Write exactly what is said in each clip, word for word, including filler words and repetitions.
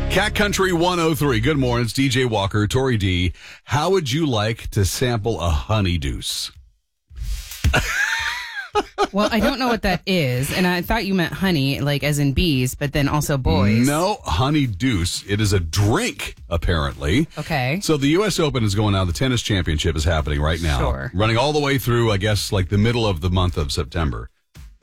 Cat Country one oh three. Good morning. It's D J Walker, Tori D. How would you like to sample a honey deuce? Well, I don't know what that is, and I thought you meant honey, like as in bees, but then also boys. No, honey deuce. It is a drink, apparently. Okay. So the U S Open is going on. The tennis championship is happening right now. Sure. Running all the way through, I guess, like the middle of the month of September.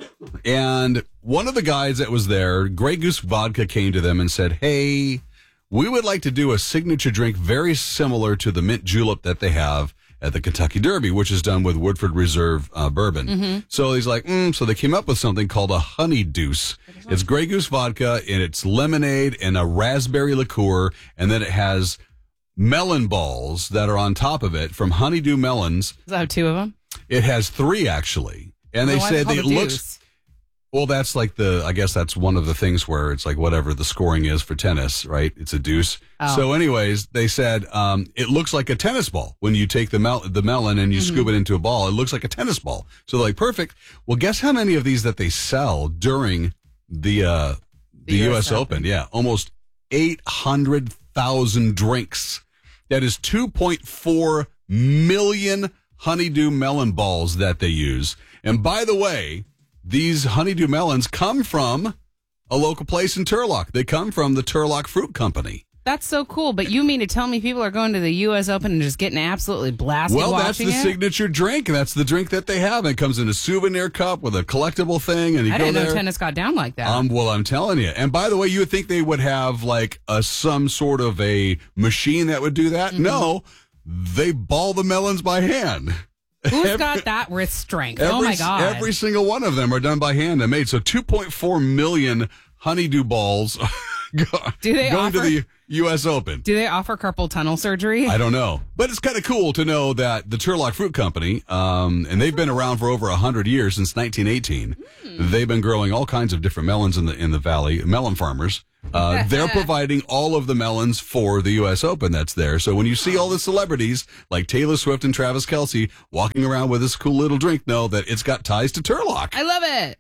And one of the guys that was there, Grey Goose Vodka, came to them and said, hey, we would like to do a signature drink very similar to the mint julep that they have at the Kentucky Derby, which is done with Woodford Reserve uh, bourbon. Mm-hmm. So he's like, mm, so they came up with something called a honey deuce. It's Grey Goose Vodka, and it's lemonade and a raspberry liqueur, and then it has melon balls that are on top of it from Honeydew Melons. Does that have two of them? It has three, actually. And Well, they why said is it that it called a looks... deuce? Well, that's like the, I guess that's one of the things where it's like whatever the scoring is for tennis, right? It's a deuce. Oh. So anyways, they said um, it looks like a tennis ball when you take the mel- the melon and you mm-hmm. scoop it into a ball. It looks like a tennis ball. So like, perfect. Well, guess how many of these that they sell during the uh, the, the U S Open? Yeah, almost eight hundred thousand drinks. That is two point four million honeydew melon balls that they use. And by the way, these honeydew melons come from a local place in Turlock. They come from the Turlock Fruit Company. That's so cool. But you mean to tell me people are going to the U S Open and just getting absolutely blasted Well, that's watching the it? signature drink. That's the drink that they have. It comes in a souvenir cup with a collectible thing. And you I go didn't know there. tennis got down like that. Um, well, I'm telling you. And by the way, you would think they would have like a some sort of a machine that would do that. Mm-hmm. No, they ball the melons by hand. Who's every, got that wrist strength? Every, oh, my God. Every single one of them are done by hand and made. So two point four million honeydew balls go, do they going offer, to the U S Open. Do they offer carpal tunnel surgery? I don't know. But it's kind of cool to know that the Turlock Fruit Company, um, and they've been around for over one hundred years, since nineteen eighteen. Mm. They've been growing all kinds of different melons in the in the valley, melon farmers. Uh, they're providing all of the melons for the U S Open that's there. So when you see all the celebrities like Taylor Swift and Travis Kelce walking around with this cool little drink, know that it's got ties to Turlock. I love it.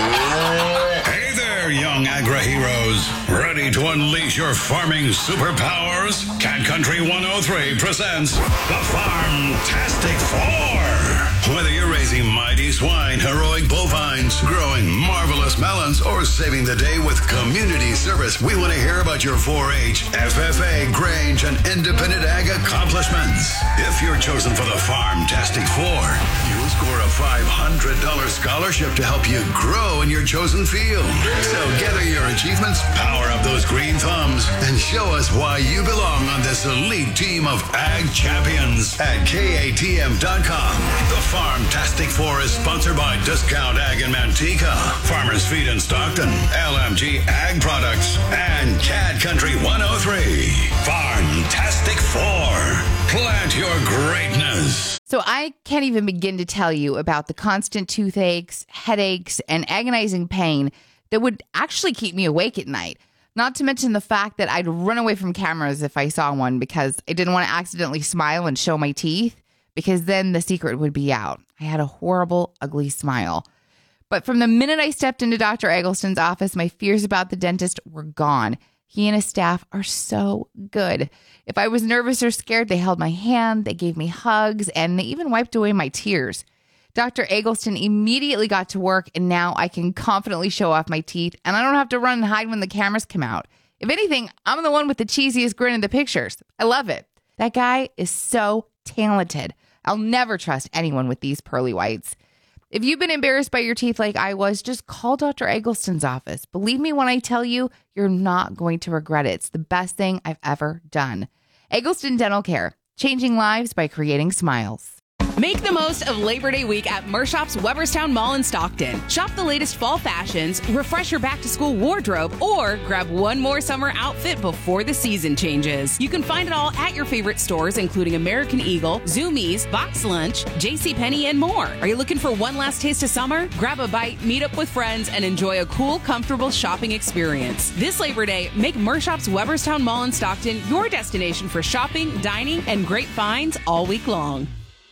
Hey there, young agri-heroes. Ready to unleash your farming superpowers? Cat Country one oh three presents the Farmtastic Four. Whether you're raising mighty swine, heroic bovines, growing marvelous melons, or saving the day with community service, we want to hear about your four H, F F A, Grange, and independent ag accomplishments. If you're chosen for the Farmtastic Four, you'll score a five hundred dollars scholarship to help you grow in your chosen field. So gather your achievements, power up those green thumbs, and show us why you belong on this elite team of ag champions at K A T M dot com. The Farmtastic Four is sponsored by Discount Ag in Manteca, Farmers Feed in Stockton, L M G Ag Products, and Cat Country one oh three. Farmtastic Four. Plant your greatness. So I can't even begin to tell you about the constant toothaches, headaches, and agonizing pain that would actually keep me awake at night. Not to mention the fact that I'd run away from cameras if I saw one because I didn't want to accidentally smile and show my teeth, because then the secret would be out. I had a horrible, ugly smile. But from the minute I stepped into Doctor Eggleston's office, my fears about the dentist were gone. He and his staff are so good. If I was nervous or scared, they held my hand, they gave me hugs, and they even wiped away my tears. Doctor Eggleston immediately got to work, and now I can confidently show off my teeth, and I don't have to run and hide when the cameras come out. If anything, I'm the one with the cheesiest grin in the pictures. I love it. That guy is so talented. I'll never trust anyone with these pearly whites. If you've been embarrassed by your teeth like I was, just call Doctor Eggleston's office. Believe me when I tell you, you're not going to regret it. It's the best thing I've ever done. Eggleston Dental Care, changing lives by creating smiles. Make the most of Labor Day week at Mershop's Weberstown Mall in Stockton. Shop the latest fall fashions, refresh your back-to-school wardrobe, or grab one more summer outfit before the season changes. You can find it all at your favorite stores, including American Eagle, Zoomies, Box Lunch, JCPenney, and more. Are you looking for one last taste of summer? Grab a bite, meet up with friends, and enjoy a cool, comfortable shopping experience. This Labor Day, make Mershop's Weberstown Mall in Stockton your destination for shopping, dining, and great finds all week long.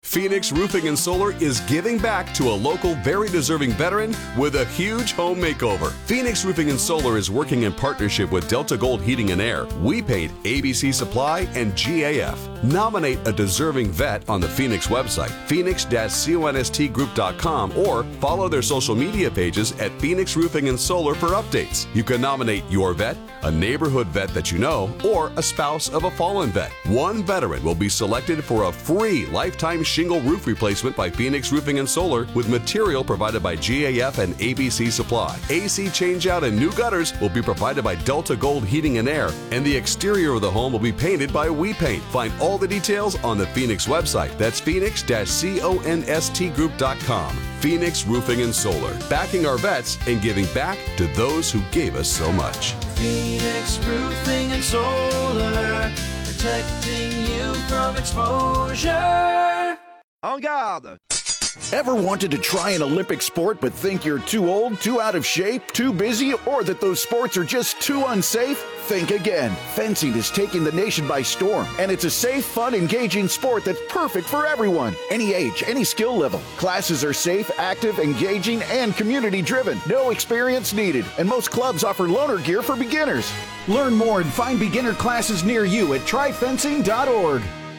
Phoenix Roofing and Solar is giving back to a local, very deserving veteran with a huge home makeover. Phoenix Roofing and Solar is working in partnership with Delta Gold Heating and Air, We Paint, A B C Supply, and G A F. Nominate a deserving vet on the Phoenix website, phoenix dash const group dot com, or follow their social media pages at Phoenix Roofing and Solar for updates. You can nominate your vet, a neighborhood vet that you know, or a spouse of a fallen vet. One veteran will be selected for a free lifetime shingle roof replacement by Phoenix Roofing and Solar with material provided by G A F and A B C Supply. A C changeout and new gutters will be provided by Delta Gold Heating and Air, and the exterior of the home will be painted by We Paint. Find all the details on the Phoenix website. That's phoenix dash const group dot com. Phoenix Roofing and Solar, backing our vets and giving back to those who gave us so much. Phoenix Roofing and Solar, protecting you from exposure. En garde! Ever wanted to try an Olympic sport but think you're too old, too out of shape, too busy, or that those sports are just too unsafe? Think again. Fencing is taking the nation by storm, and it's a safe, fun, engaging sport that's perfect for everyone. Any age, any skill level. Classes are safe, active, engaging, and community-driven. No experience needed, and most clubs offer loaner gear for beginners. Learn more and find beginner classes near you at try fencing dot org.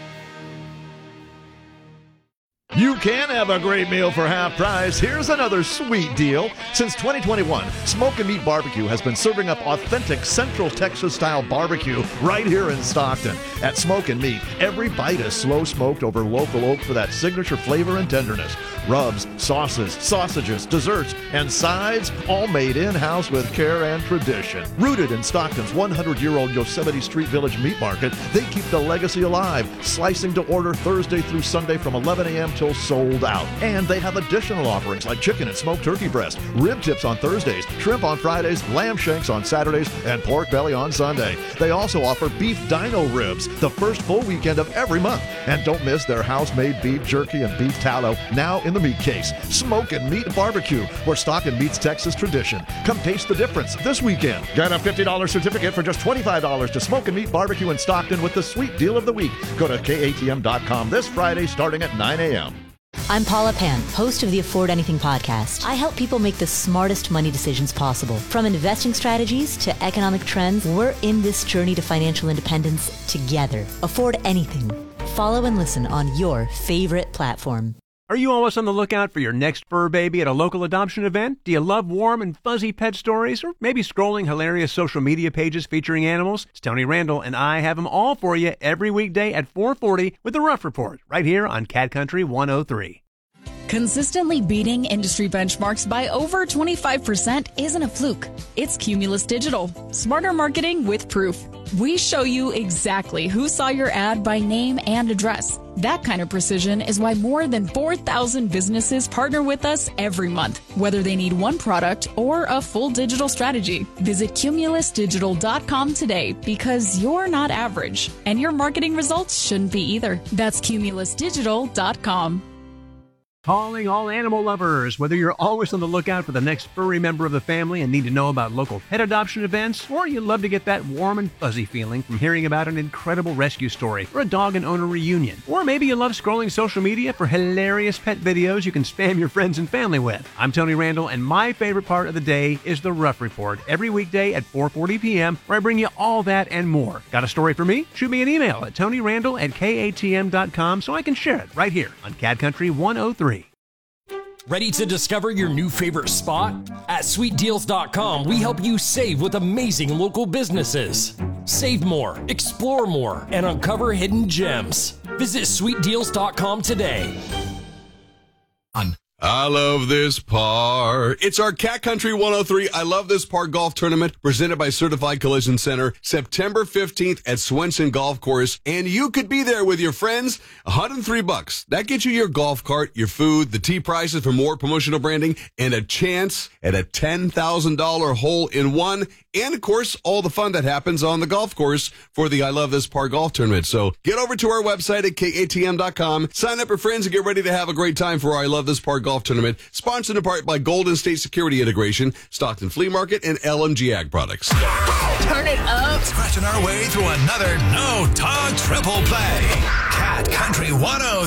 You can have a great meal for half price. Here's another sweet deal. Since twenty twenty-one, Smoke and Meat Barbecue has been serving up authentic Central Texas-style barbecue right here in Stockton. At Smoke and Meat, every bite is slow-smoked over local oak for that signature flavor and tenderness. Rubs, sauces, sausages, desserts, and sides, all made in-house with care and tradition. Rooted in Stockton's one hundred year old Yosemite Street Village Meat Market, they keep the legacy alive, slicing to order Thursday through Sunday from eleven a.m. till sold out. And they have additional offerings like chicken and smoked turkey breast, rib tips on Thursdays, shrimp on Fridays, lamb shanks on Saturdays, and pork belly on Sunday. They also offer beef dino ribs the first full weekend of every month. And don't miss their house-made beef jerky and beef tallow now in the meat case. Smoke and Meat Barbecue, where Stockton meets Texas tradition. Come taste the difference this weekend. Get a fifty dollars certificate for just twenty-five dollars to Smoke and Meat Barbecue in Stockton with the sweet deal of the week. Go to K A T M dot com this Friday starting at nine a.m. I'm Paula Pan, host of the Afford Anything podcast. I help people make the smartest money decisions possible. From investing strategies to economic trends, we're in this journey to financial independence together. Afford Anything. Follow and listen on your favorite platform. Are you always on the lookout for your next fur baby at a local adoption event? Do you love warm and fuzzy pet stories? Or maybe scrolling hilarious social media pages featuring animals? It's Tony Randall, and I have them all for you every weekday at four forty with The Rough Report, right here on Cat Country one oh three. Consistently beating industry benchmarks by over twenty-five percent isn't a fluke. It's Cumulus Digital. Smarter marketing with proof. We show you exactly who saw your ad by name and address. That kind of precision is why more than four thousand businesses partner with us every month, whether they need one product or a full digital strategy. Visit cumulus digital dot com today because you're not average, and your marketing results shouldn't be either. That's cumulus digital dot com. Calling all animal lovers. Whether you're always on the lookout for the next furry member of the family and need to know about local pet adoption events, or you love to get that warm and fuzzy feeling from hearing about an incredible rescue story or a dog and owner reunion, or maybe you love scrolling social media for hilarious pet videos you can spam your friends and family with. I'm Tony Randall, and my favorite part of the day is The Rough Report every weekday at four forty p.m. where I bring you all that and more. Got a story for me? Shoot me an email at tony randall at K A T M dot com so I can share it right here on Cat Country one oh three. Ready to discover your new favorite spot? At sweet deals dot com, we help you save with amazing local businesses. Save more, explore more, and uncover hidden gems. Visit sweet deals dot com today. I love this par. It's our Cat Country one oh three I Love This Par golf tournament presented by Certified Collision Center, September fifteenth at Swenson Golf Course. And you could be there with your friends. one hundred three bucks. That gets you your golf cart, your food, the tee prices for more promotional branding, and a chance at a ten thousand dollars hole in one. And, of course, all the fun that happens on the golf course for the I Love This Par golf tournament. So get over to our website at K A T M dot com. Sign up your friends and get ready to have a great time for our I Love This Par golf tournament. Sponsored in part by Golden State Security Integration, Stockton Flea Market, and L M G Ag Products. Turn it up. Scratching our way through another no-talk triple play. Cat Country one oh